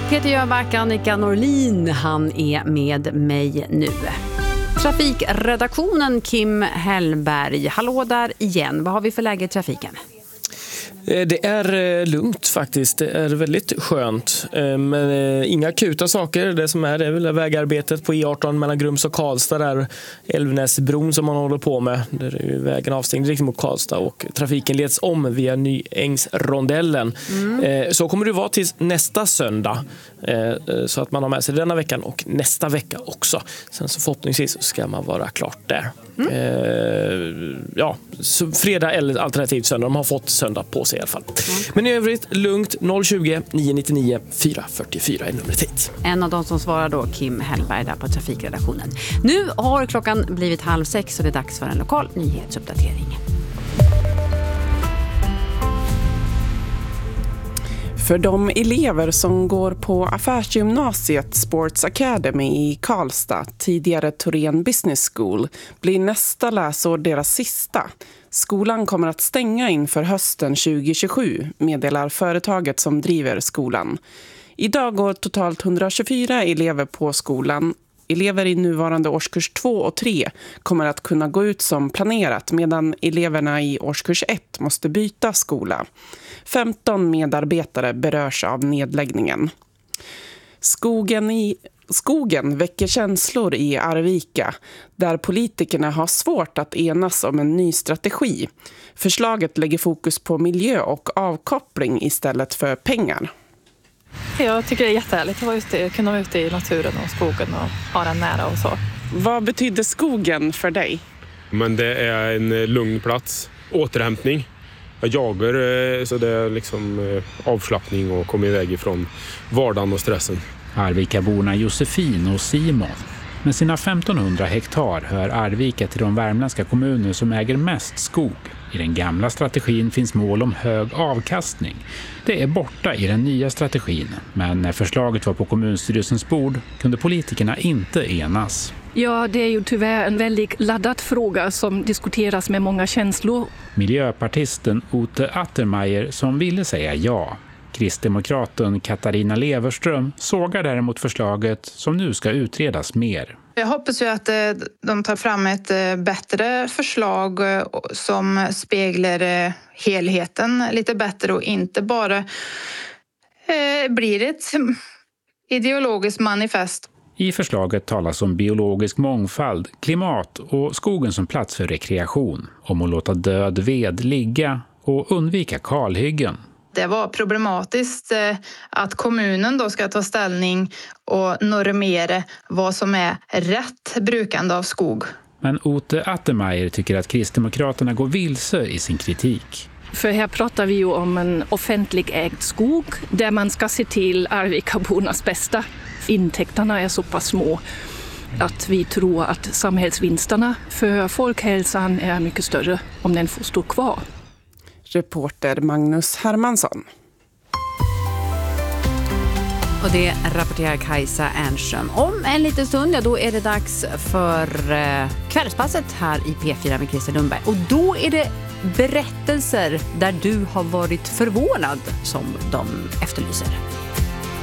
Peter Jöback, Annika Norlin, han är med mig nu. Trafikredaktionen Kim Hellberg, hallå där igen. Vad har vi för läge i trafiken? Det är lugnt faktiskt, det är väldigt skönt, men inga akuta saker. Det som är väl vägarbetet på E18 mellan Grums och Karlstad, där Älvnäsbron som man håller på med. Där är ju vägen avstängd direkt mot Karlstad och trafiken leds om via Nyängsrondellen. Så kommer det vara till nästa söndag, så att man har med sig denna veckan och nästa vecka också. Sen så förhoppningsvis ska man vara klart där. Så fredag eller alternativt söndag. De har fått söndag på sig i alla fall. Men i övrigt lugnt. 020 999 444 är numret hit. En av de som svarar då, Kim Hellberg där på trafikredaktionen. Nu har klockan blivit 5:30 och det är dags för en lokal nyhetsuppdatering. För de elever som går på affärsgymnasiet Sports Academy i Karlstad, tidigare Torén Business School, blir nästa läsår deras sista. Skolan kommer att stänga inför hösten 2027, meddelar företaget som driver skolan. Idag går totalt 124 elever på skolan. Elever i nuvarande årskurs 2 och 3 kommer att kunna gå ut som planerat, medan eleverna i årskurs 1 måste byta skola. 15 medarbetare berörs av nedläggningen. Skogen väcker känslor i Arvika, där politikerna har svårt att enas om en ny strategi. Förslaget lägger fokus på miljö och avkoppling istället för pengar. Jag tycker det är jättehärligt att kunna vara ute i naturen och skogen och ha den nära och så. Vad betyder skogen för dig? Men det är en lugn plats, återhämtning. Jag jagar, så det är liksom avslappning och komma iväg ifrån vardagen och stressen. Arvikaborna Josefin och Simon. Med sina 1500 hektar hör Arvika till de värmländska kommuner som äger mest skog. I den gamla strategin finns mål om hög avkastning. Det är borta i den nya strategin, men när förslaget var på kommunstyrelsens bord kunde politikerna inte enas. Ja, det är ju tyvärr en väldigt laddad fråga som diskuteras med många känslor. Miljöpartisten Ute Attermeier som ville säga ja. Kristdemokraten Katarina Leverström sågar däremot förslaget som nu ska utredas mer. Jag hoppas ju att de tar fram ett bättre förslag som speglar helheten lite bättre och inte bara blir ett ideologiskt manifest. I förslaget talas om biologisk mångfald, klimat och skogen som plats för rekreation, om att låta död ved ligga och undvika kalhyggen. Det var problematiskt att kommunen då ska ta ställning och normera vad som är rätt brukande av skog. Men Ute Attermeier tycker att Kristdemokraterna går vilse i sin kritik. För här pratar vi ju om en offentlig ägd skog där man ska se till Arvikabornas bästa. Intäkterna är så pass små att vi tror att samhällsvinsterna för folkhälsan är mycket större om den får stå kvar. Reporter Magnus Hermansson. Och det rapporterar Kajsa Ernström. Om en liten stund, ja, då är det dags för kvällspasset här i P4 med Christer Lundberg. Och då är det berättelser där du har varit förvånad som de efterlyser.